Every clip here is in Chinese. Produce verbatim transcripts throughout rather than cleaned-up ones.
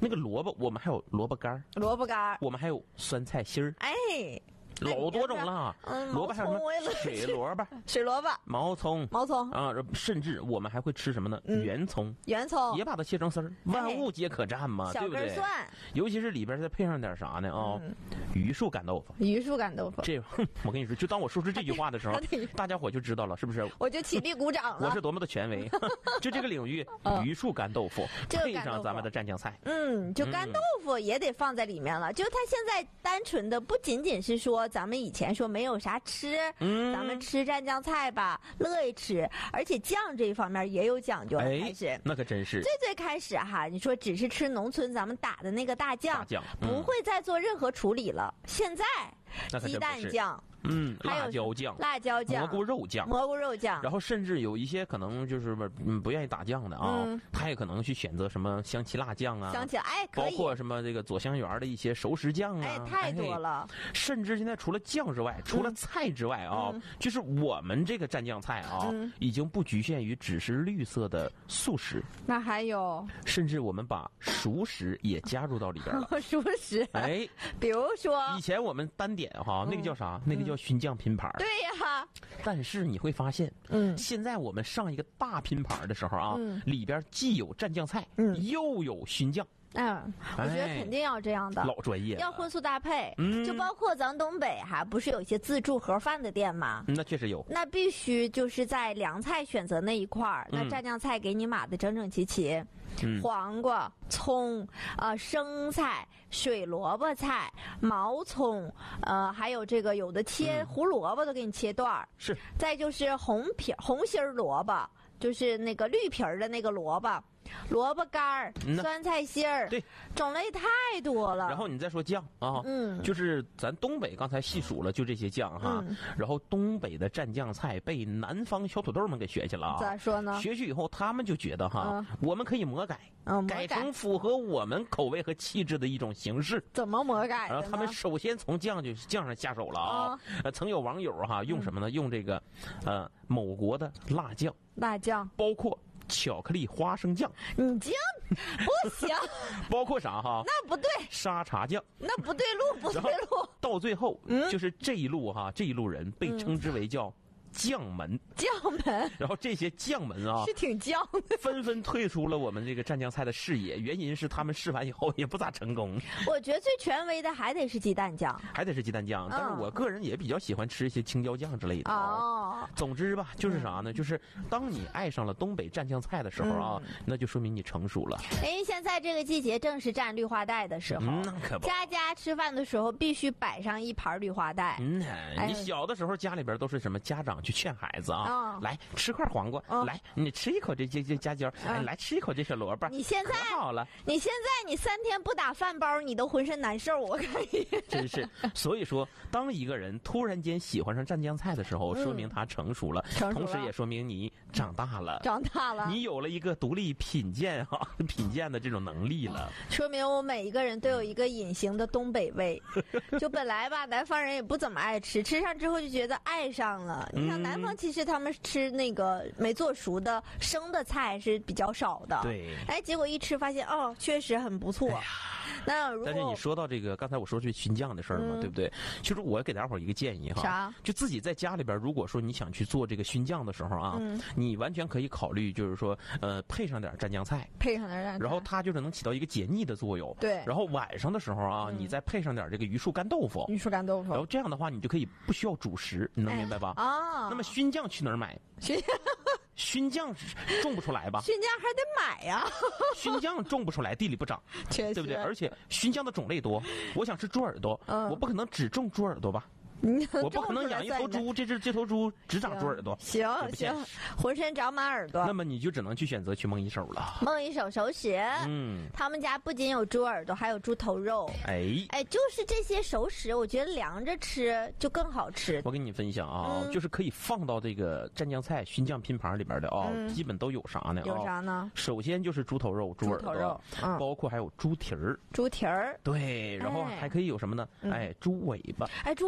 个萝卜，我们还有萝卜干儿， 萝卜干儿， 我们还有酸菜心儿， 哎。 老多种了， 嗯， 萝卜还有什么水萝卜、 水萝卜、 毛葱、 毛葱啊，甚至我们还会吃什么呢？ 嗯、 圆葱， 圆葱也把它切成丝儿，万物皆可蘸嘛， 哎、 对不对？ 小根蒜， 尤其是里边再配上点啥呢？啊、哦，嗯、榆树干豆腐， 榆树干豆腐， 这我跟你说，就当我说出这句话的时候，大家伙就知道了，是不是？ 我就起立鼓掌了， 我是多么的权威。就这个领域，榆树干豆腐、 这个、 配上咱们的蘸酱菜， 嗯，就干豆腐也得放在里面了。嗯、就它现在单纯的不仅仅是说咱们以前说。没有啥吃，嗯，咱们吃蘸酱菜吧，乐意吃，而且酱这一方面也有讲究。 哎， 开始那可真是最最开始哈，你说只是吃农村咱们打的那个大酱， 大酱、 嗯、不会再做任何处理了。现在鸡蛋酱。 嗯，辣椒酱、 辣椒酱、 蘑菇肉酱、 蘑菇肉酱， 然后甚至有一些可能就是嗯不愿意打酱的啊，嗯、他也可能去选择什么香七辣酱啊， 香七哎，可以包括什么这个左香园的一些熟食酱啊， 哎，太多了。 哎、甚至现在除了酱之外，除了菜之外啊，嗯、就是我们这个蘸酱菜啊，嗯、已经不局限于只是绿色的素食， 那还有， 甚至我们把熟食也加入到里边了。 熟食， 哎， 比如说以前我们单点哈，那个叫啥？嗯、那个叫熏酱拼盘。 对呀， 但是你会发现，嗯，现在我们上一个大拼盘的时候啊，嗯、里边既有蘸酱菜，嗯，又有熏酱。 嗯，我觉得肯定要这样的， 哎、老专业， 要混宿搭配。 嗯， 就包括咱东北哈，不是有一些自助盒饭的店吗？ 那确实有。 那必须就是在凉菜选择那一块儿，嗯、那蘸酱菜给你码的整整齐齐，嗯、黄瓜、葱、呃生菜、水萝卜菜、毛葱，呃还有这个有的切胡萝卜都给你切段儿， 是。 再就是红皮红心萝卜，就是那个绿皮儿的那个萝卜。萝卜干儿、嗯、酸菜心儿， 对， 种类太多了。 然后你再说酱啊，嗯，就是咱东北刚才细数了，就这些酱哈。嗯、然后东北的蘸酱菜被南方小土豆们给学去了啊。 咋说呢？ 学去以后，他们就觉得哈，嗯、我们可以魔改， 嗯、 改成符合我们口味和气质的一种形式。 怎么魔改？ 然后他们首先从酱就酱上下手了啊。嗯、呃，曾有网友哈用什么呢？嗯、用这个呃某国的辣酱， 辣酱包括。巧克力花生酱， 你这不行。 包括啥哈？ 那不对。 沙茶酱， 那不对路，不对路。 到最后，嗯，就是这一路哈，这一路人被称之为叫将门， 将门。 然后这些将门啊， 是挺将的， 纷纷退出了我们这个蘸酱菜的视野。原因是他们试完以后也不咋成功。 我觉得最权威的还得是鸡蛋酱， 还得是鸡蛋酱。但是我个人也比较喜欢吃一些青椒酱之类的。哦。总之吧，就是啥呢？就是当你爱上了东北蘸酱菜的时候啊，嗯、那就说明你成熟了。 因为现在这个季节正是蘸绿化带的时候， 嗯、那可不。 家家吃饭的时候必须摆上一盘绿化带。 嗯，你小的时候家里边都是什么家长去劝孩子啊？哦、来吃块黄瓜，哦、来你吃一口这这这夹椒，哎、嗯，来吃一口这小萝卜。 你现在好了， 你现在你三天不打饭包，你都浑身难受，我看你。 真是，所以说，当一个人突然间喜欢上蘸酱菜的时候，嗯、说明他成熟了， 成熟了， 同时也说明你长大了， 长大了， 你有了一个独立品鉴哈、啊、品鉴的这种能力了。 说明我每一个人都有一个隐形的东北味，就本来吧，南方人也不怎么爱吃，吃上之后就觉得爱上了。你像南方，其实他们吃那个没做熟的生的菜是比较少的。 对， 哎，结果一吃发现哦，确实很不错。哎、那如果但是你说到这个，刚才我说这熏酱的事儿嘛，嗯、对不对？其实我给大伙儿一个建议哈， 啥？ 就自己在家里边，如果说你想去做这个熏酱的时候啊，嗯、你完全可以考虑，就是说呃，配上点蘸酱菜， 配上点蘸酱菜， 然后它就是能起到一个解腻的作用。 对。 然后晚上的时候啊，嗯、你再配上点这个榆树干豆腐， 榆树干豆腐， 然后这样的话，你就可以不需要主食，你能明白吧？ 啊、哎。哦、 那么熏酱去哪儿买？ 熏熏酱种不出来吧？ 熏酱还得买呀、啊。 熏酱种不出来，地里不长， 对不对？而且熏酱的种类多，我想吃猪耳朵，嗯、我不可能只种猪耳朵吧？我不可能养一头猪，这只这头猪只长猪耳朵， 行行，浑身长满耳朵。 那么你就只能去选择去梦一手了。 梦一手熟食，嗯，他们家不仅有猪耳朵，还有猪头肉。哎哎，就是这些熟食，我觉得凉着吃就更好吃。 我跟你分享啊，嗯、就是可以放到这个蘸酱菜、熏酱拼盘里边的啊、哦，嗯、基本都有啥呢？ 有啥呢？ 首先就是猪头肉、猪耳朵， 肉嗯、 包括还有猪蹄儿。 猪蹄儿， 对，然后还可以有什么呢？哎，哎猪尾巴。 哎，猪尾巴好吃。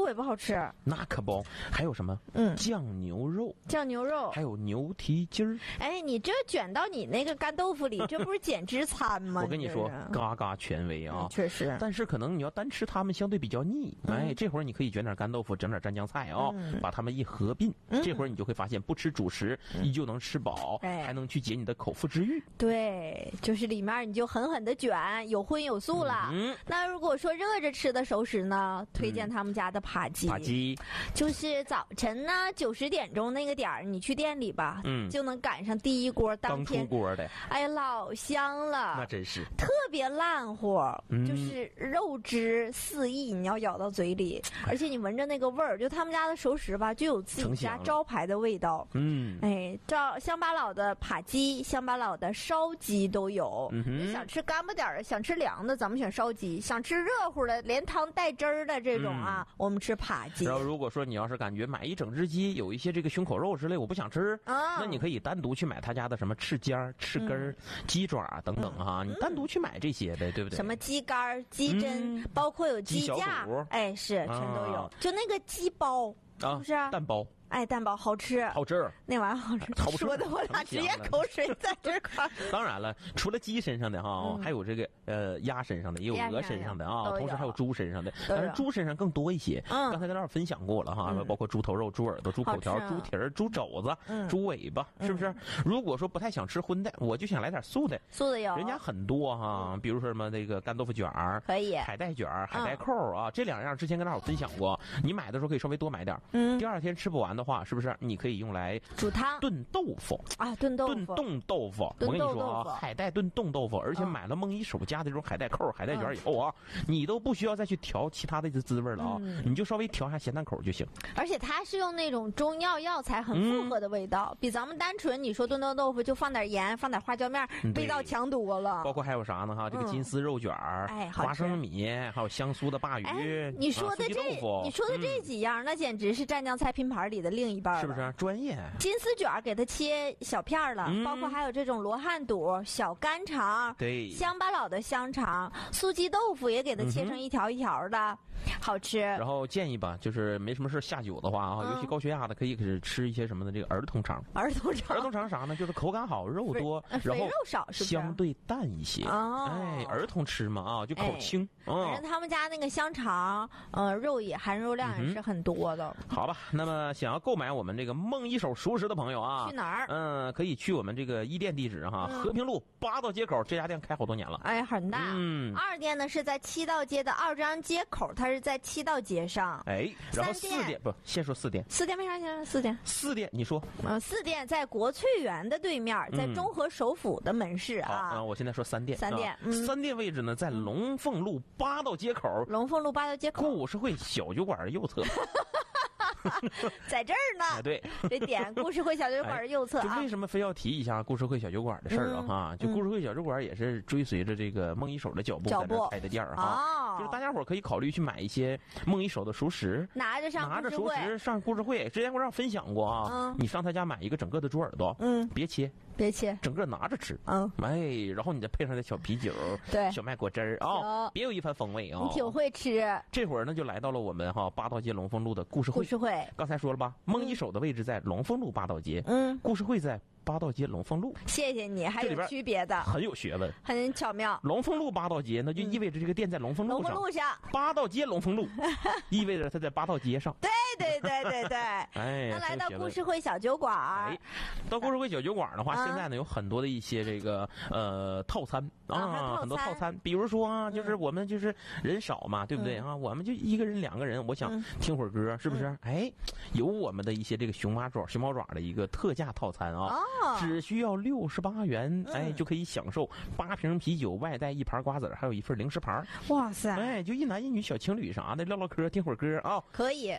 吃。 那可不，还有什么？嗯，酱牛肉， 酱牛肉， 还有牛蹄筋儿。 哎，你这卷到你那个干豆腐里，这不是减脂餐吗？ 我跟你说，嘎嘎权威啊， 嗯、确实。 但是可能你要单吃它们，相对比较腻。嗯、哎，这会儿你可以卷点干豆腐，整点蘸酱菜啊、哦，嗯、把它们一合并，嗯、这会儿你就会发现，不吃主食依旧能吃饱，嗯、还能去解你的口腹之欲。 对，就是里面你就狠狠的卷，有荤有素了。嗯、那如果说热着吃的熟食呢，推荐他们家的扒鸡。 扒鸡就是早晨呢九十点钟那个点儿，你去店里吧，嗯，就能赶上第一锅当天刚出锅的， 哎呀，老香了， 那真是特别烂乎，嗯、就是肉汁四溢，你要咬到嘴里，而且你闻着那个味儿，就他们家的熟食吧，就有自己家招牌的味道。嗯，哎，照乡巴佬的扒鸡、乡巴佬的烧鸡都有。嗯、你想吃干巴点儿的，想吃凉的，咱们选烧鸡；想吃热乎的，连汤带汁儿的这种啊，嗯、我们吃扒鸡。 然后如果说你要是感觉买一整只鸡有一些这个胸口肉之类，我不想吃，啊、那你可以单独去买他家的什么翅尖儿、翅根儿、嗯、鸡爪等等哈，嗯、你单独去买这些呗，对不对？ 什么鸡肝、鸡胗，嗯、包括有鸡架，哎，是全都有。啊、就那个鸡包，是不是？ 蛋包。 哎，蛋包好吃， 好吃， 那玩意儿好吃， 好吃说的我俩直接口水在这块。 当然了，除了鸡身上的哈，嗯、还有这个呃鸭身上的，也有鹅身上的啊，同时还有猪身上的，但是猪身上更多一些。嗯，刚才跟大家分享过了哈，嗯、包括猪头肉、猪耳朵、猪口条、猪蹄儿、猪肘子、嗯、猪尾巴，是不是？嗯、如果说不太想吃荤的，我就想来点素的， 素的有， 人家很多哈，比如说什么那个干豆腐卷儿， 可以， 海带卷儿、海带扣啊，这两样之前跟大伙分享过，你买的时候可以稍微多买点，嗯，第二天吃不完的话，是不是你可以用来煮汤、 炖豆腐啊，炖豆腐、 炖冻豆腐。我跟你说啊，海带炖冻豆腐，而且买了梦一手家的这种海带扣、海带卷以后啊，你都不需要再去调其他的滋味了啊，你就稍微调一下咸淡口就行。 而且它是用那种中药药材，很复合的味道，比咱们单纯你说炖冻豆腐就放点盐、放点花椒面，味道强多了。 包括还有啥呢哈？这个金丝肉卷儿、花生米，还有香酥的鲅鱼。 你说的这，你说的这几样，那简直是蘸酱菜拼盘里的另一半， 是不是？专业金丝卷给它切小片了，嗯、包括还有这种罗汉肚、小干肠， 对， 乡巴佬的香肠，素鸡豆腐也给它切成一条一条的，嗯、好吃。 然后建议吧，就是没什么事下酒的话啊，嗯、尤其高血压的，可以是吃一些什么的这个儿童肠。 儿童肠， 儿童肠啥呢？就是口感好，肉多，然后肉少，是不是相对淡一些？哦，哎，儿童吃嘛啊，就口轻。 反正、嗯、他们家那个香肠，呃，肉也含肉量也是很多的。 嗯、好吧，那么想要购买我们这个梦一手熟食的朋友啊， 去哪儿？ 嗯，可以去我们这个一店地址哈，嗯、和平路八道街口，这家店开好多年了， 哎，很大。嗯，二店呢是在七道街的二张街口，它是在七道街上。 哎，然后四店不，先说四店。 四店为啥先说四店？ 四店你说？ 呃，四店在国粹园的对面，在中和首府的门市啊。 啊、嗯，我现在说三店。 三店， 嗯、三店位置呢在龙凤路八道街口。 龙凤路八道街口。 故事会小酒馆的右侧。 在这儿呢， 哎、对， 这点故事会小酒馆右侧、啊哎、就为什么非要提一下故事会小酒馆的事儿啊？哈、嗯，就故事会小酒馆也是追随着这个梦一手的脚步在这开的店儿哈。哦，就是大家伙可以考虑去买一些梦一手的熟食， 拿着上拿着熟食上故事会。之前我让分享过啊，嗯、你上他家买一个整个的猪耳朵，嗯，别切。 别切， 整个拿着吃，嗯，哎，然后你再配上点小啤酒， 对， 小麦果汁儿啊、哦，别有一番风味啊、哦！ 你挺会吃。 这会儿呢，就来到了我们哈八道街龙凤路的故事会。 故事会， 刚才说了吧，梦一手的位置在龙凤路八道街，嗯，故事会在八道街龙凤路。 谢谢你，还有区别的， 很有学问， 很巧妙。 龙凤路八道街，那就意味着这个店在龙凤路上。 龙凤路上， 八道街龙凤路，意味着它在八道街上。 对对对对对，哎，那来到故事会小酒馆，哎， 到故事会小酒馆的话，啊、现在呢有很多的一些这个呃套餐啊，啊很多套餐，比如说啊，就是我们就是人少嘛，嗯、对不对啊？我们就一个人两个人，我想听会儿歌，是不是？嗯、哎，有我们的一些这个熊猫爪、熊猫爪的一个特价套餐啊，哦、只需要六十八元，哎，嗯、就可以享受八瓶啤酒，外带一盘瓜子，还有一份零食盘。 哇塞！ 哎，就一男一女小情侣啥的，唠唠嗑，听会儿歌啊， 可以， 嘎嘎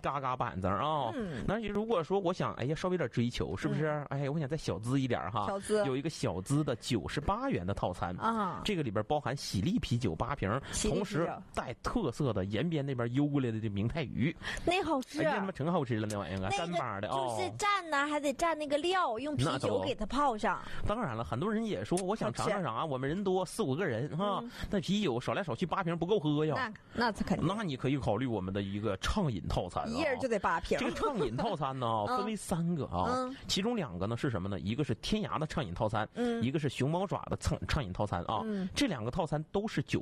板子啊。嗯，那如果说我想，哎呀，稍微有点追求，是不是？嗯、哎，我想再小资一点哈， 小资有一个小资的九十八元的套餐啊，这个里边包含喜力啤酒八瓶，同时带特色的延边那边邮过来的明太鱼， 那好吃， 哎，他妈真好吃了那玩意儿啊，干巴的哦。就是蘸呢，还得蘸那个料，用啤酒给它泡上。 当然了，很多人也说，我想尝尝尝啊，我们人多四五个人哈，嗯、那啤酒少来少去八瓶不够喝呀。 那那肯定。 那你可以考虑我们的一个畅饮套餐、啊， 一人就得八瓶。 这个畅饮套餐呢，分为三个啊，嗯、其中两个呢是什么呢？一个是天涯的畅饮套餐，嗯、一个是熊猫爪的畅畅饮套餐啊。嗯、这两个套餐都是九